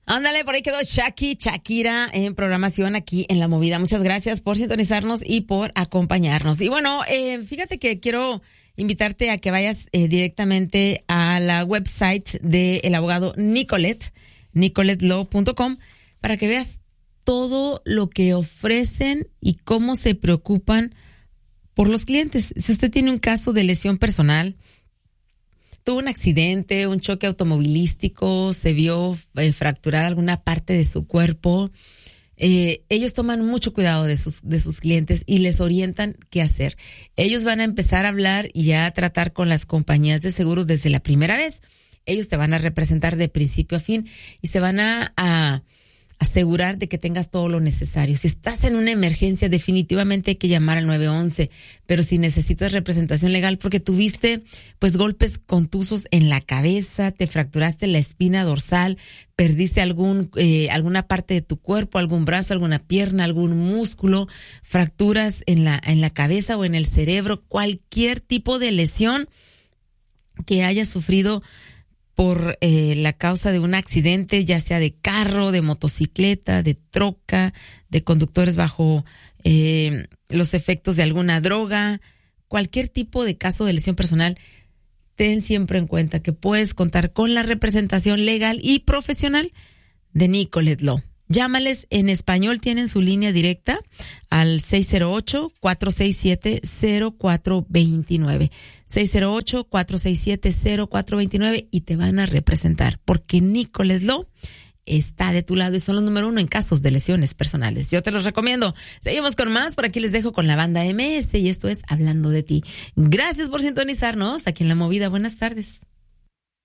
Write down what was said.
Ándale, por ahí quedó Shakira en programación aquí en La Movida. Muchas gracias por sintonizarnos y por acompañarnos. Y bueno, fíjate que quiero invitarte a que vayas directamente a la website del abogado nicoletlaw.com para que veas todo lo que ofrecen y cómo se preocupan por los clientes. Si usted tiene un caso de lesión personal, tuvo un accidente, un choque automovilístico, se vio fracturada alguna parte de su cuerpo, ellos toman mucho cuidado de sus clientes y les orientan qué hacer. Ellos van a empezar a hablar y a tratar con las compañías de seguros desde la primera vez. Ellos te van a representar de principio a fin y se van a asegurar de que tengas todo lo necesario. Si estás en una emergencia, definitivamente hay que llamar al 911, pero si necesitas representación legal porque tuviste pues golpes contusos en la cabeza, te fracturaste la espina dorsal, perdiste alguna parte de tu cuerpo, algún brazo, alguna pierna, algún músculo, fracturas en la cabeza o en el cerebro, cualquier tipo de lesión que hayas sufrido por la causa de un accidente, ya sea de carro, de motocicleta, de troca, de conductores bajo los efectos de alguna droga, cualquier tipo de caso de lesión personal, ten siempre en cuenta que puedes contar con la representación legal y profesional de Nicolet Law. Llámales en español, tienen su línea directa al 608-467-0429. 608-467-0429 y te van a representar porque Nicolet Law está de tu lado y son los número 1 en casos de lesiones personales. Yo te los recomiendo. Seguimos con más. Por aquí les dejo con la banda MS y esto es Hablando de Ti. Gracias por sintonizarnos aquí en La Movida. Buenas tardes.